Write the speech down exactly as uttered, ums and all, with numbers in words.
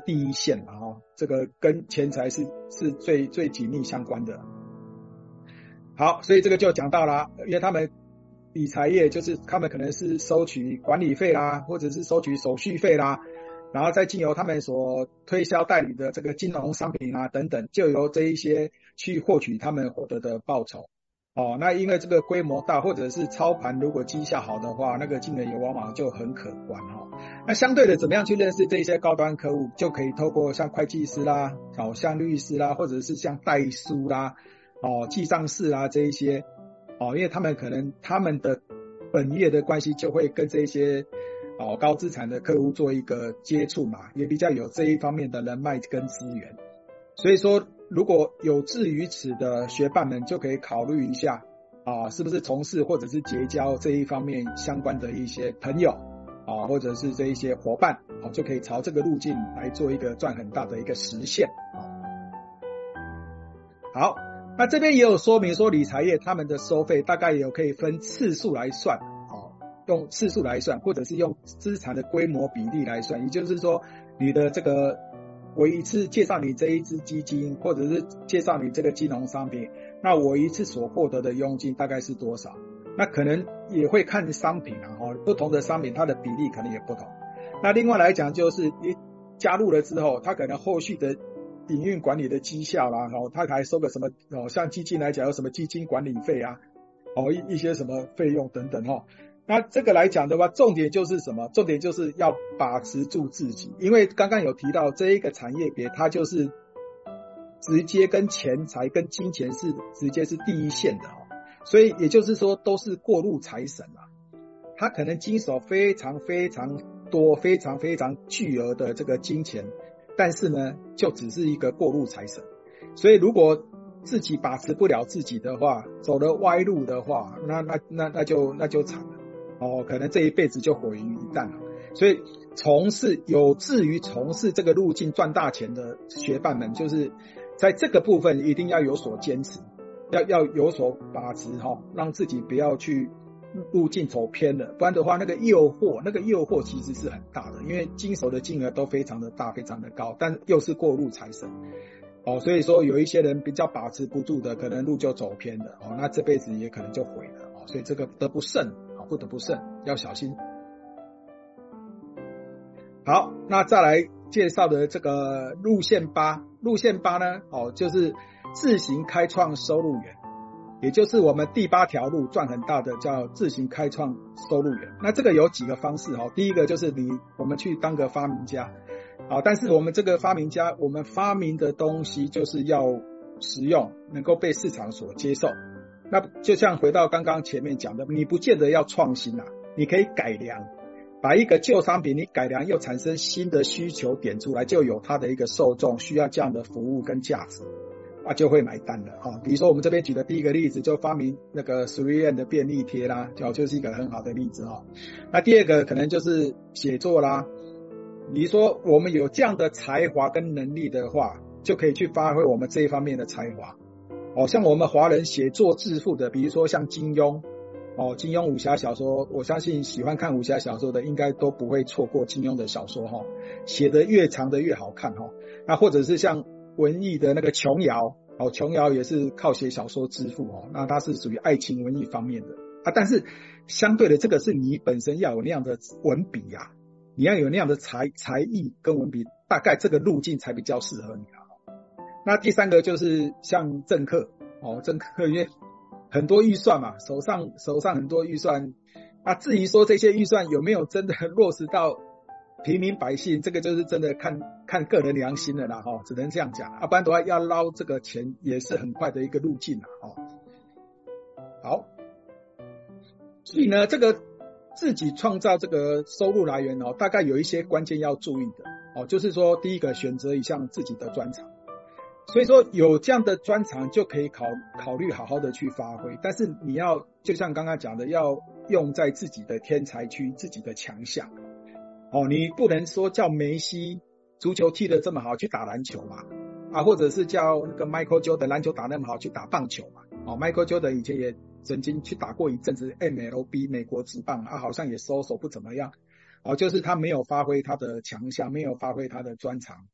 第一线嘛，哦，这个跟钱财是是最最紧密相关的。好，所以这个就讲到了，因为他们理财业就是他们可能是收取管理费啦，或者是收取手续费啦，然后再经由他们所推销代理的这个金融商品啊等等，就由这一些去获取他们获得的报酬。哦，那因为这个规模大，或者是操盘如果绩效好的话，那个金额也往往就很可观哦。那相对的，怎么样去认识这些高端客户，就可以透过像会计师啦，哦，像律师啦，或者是像代书啦，哦，记账士啊这一些，哦，因为他们可能他们的本业的关系，就会跟这些哦高资产的客户做一个接触嘛，也比较有这一方面的人脉跟资源。所以说，如果有志于此的学伴们，就可以考虑一下啊，是不是从事或者是结交这一方面相关的一些朋友啊，或者是这一些伙伴，啊，就可以朝这个路径来做一个赚很大的一个实现啊。好，那这边也有说明说，理财业他们的收费大概也有可以分次数来算，啊，用次数来算，或者是用资产的规模比例来算，也就是说，你的这个。我一次介绍你这一支基金，或者是介绍你这个金融商品，那我一次所获得的佣金大概是多少？那可能也会看商品啊，不同的商品它的比例可能也不同。那另外来讲，就是你加入了之后，它可能后续的营运管理的绩效啦，哦，它还收个什么哦，像基金来讲有什么基金管理费啊，哦，一一些什么费用等等哦。那这个来讲的话，重点就是什么？重点就是要把持住自己，因为刚刚有提到这一个产业别，它就是直接跟钱财跟金钱是直接是第一线的哦，所以也就是说都是过路财神啊，他可能经手非常非常多、非常非常巨额的这个金钱，但是呢，就只是一个过路财神，所以如果自己把持不了自己的话，走了歪路的话，那那那那就那就惨了。哦，可能这一辈子就毁于一旦了。所以从事有志于从事这个路径赚大钱的学伴们，就是在这个部分一定要有所坚持，要要有所把持哈，哦，让自己不要去路径走偏了，不然的话那个诱惑那个诱惑其实是很大的，因为经手的金额都非常的大非常的高，但又是过路财神哦，所以说有一些人比较把持不住的，可能路就走偏了哦，那这辈子也可能就毁了哦，所以这个不得不慎。不得不慎，要小心。好，那再来介绍的这个路线八，路线八呢，哦，就是自行开创收入源，也就是我们第八条路赚很大的叫自行开创收入源。那这个有几个方式哦，第一个就是你我们去当个发明家，啊，但是我们这个发明家，我们发明的东西就是要实用，能够被市场所接受。那就像回到刚刚前面讲的，你不见得要创新啊，你可以改良，把一个旧商品你改良又产生新的需求点出来，就有它的一个受众需要这样的服务跟价值，啊，就会买单了啊。比如说我们这边举的第一个例子，就发明那个 三 M 的便利贴啦，就就是一个很好的例子啊。那第二个可能就是写作啦，你说我们有这样的才华跟能力的话，就可以去发挥我们这一方面的才华。哦，像我们华人写作致富的，比如说像金庸，哦，金庸武侠小说，我相信喜欢看武侠小说的，应该都不会错过金庸的小说哈，写得越长的越好看哈。那或者是像文艺的那个琼瑶，哦，琼瑶也是靠写小说致富哦，那它是属于爱情文艺方面的啊。但是相对的，这个是你本身要有那样的文笔呀，啊，你要有那样的才才艺跟文笔，大概这个路径才比较适合你啊。那第三个就是像政客哦，政客因为很多预算嘛，手上手上很多预算啊，至于说这些预算有没有真的落实到平民百姓，这个就是真的看看个人良心了啦哈，哦，只能这样讲啊，不然的话要捞这个钱也是很快的一个路径啦哦。好，所以呢，这个自己创造这个收入来源哦，大概有一些关键要注意的哦，就是说第一个选择一项自己的专长。所以说有这样的专长就可以考考虑好好的去发挥，但是你要就像刚刚讲的，要用在自己的天才区、自己的强项。哦，你不能说叫梅西足球踢得这么好去打篮球嘛，啊，或者是叫那个 Michael Jordan 篮球打那么好去打棒球嘛。哦 ，Michael Jordan 以前也曾经去打过一阵子 M L B 美国职棒啊，好像也收手不怎么样。哦，就是他没有发挥他的强项，没有发挥他的专长，